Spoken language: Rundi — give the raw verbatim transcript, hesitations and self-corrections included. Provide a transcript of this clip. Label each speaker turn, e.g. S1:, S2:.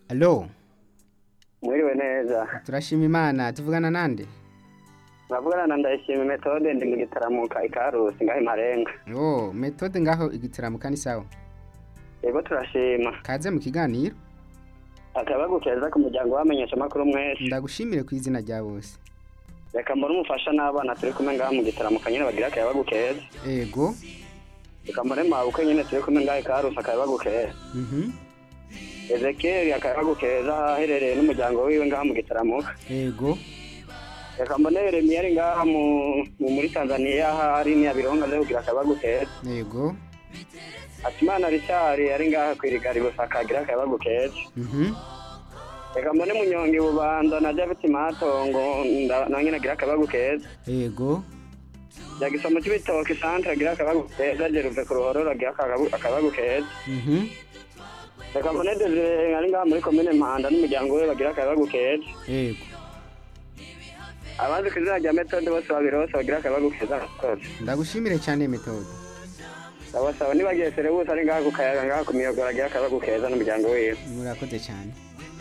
S1: Allo,
S2: Mwiriwe neza.
S1: turashima Imana tuvugana nande?
S2: Navugana na Ndayishimiye Methode ndi mu gitaramuka ikarusi ngahe Marenga.
S1: Oh, Methode ngaho igitaramuka ni sawa.
S2: Yego turashima.
S1: Kaze mu kiganiro.
S2: Akabagu keza ku muryango wamenyesha makuru mwese.
S1: Ndagushimire ku izina rya bose.
S2: Reka mbona umufasha n'abana turi kumwe ngaha mu gitaramuka nyine bagira akabagu keza.
S1: Ego.
S2: Reka mbone mabukwe nyine turi kumwe ngahe ikarusi akabagu keza.
S1: Mhm.
S2: Ezekiel akabagu keza aherereye n'umuryango wiwe ngaha mu gitaramuka.
S1: Ego.
S2: Reka mbone Yeremiya ari ngaha mu mu- muri Tanzania hari ni abironga leo kugira akabagu keza.
S1: Ego.
S2: Atimana Richard ari ngaha kwirigari busaka agira akabagu keza.
S1: Mhm.
S2: Reka mbone munyongi bubanza na David Matongo nda- na nyina agira akabagu keza.
S1: Ego.
S2: Yagisoma cy'ibitoki centre agira akabagu keza jeruve ku ruhororo agira akabagu akabagu keza.
S1: Mhm.
S2: Reka mbone Desire ari ngaha muri commune Mpanda n'umuryango we bagira akabagu keza.
S1: Ego.
S2: Abanzi kizina rya Methode bose babirose bagira akabagu keza kose.
S1: Ndagushimire cyane Methode.
S2: Sawa sawa nibagiye Serebusi ari ngaha ku kayaga ngaha ku Miyogoro agira akabagu keza n'umuryango wiwe.
S1: Murakoze cyane.